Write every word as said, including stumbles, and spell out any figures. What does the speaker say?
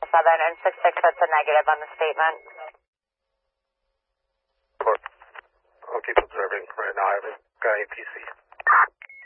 Southern, and six six, that's a negative on the statement. Report. I'll keep observing right now. I haven't got any P C.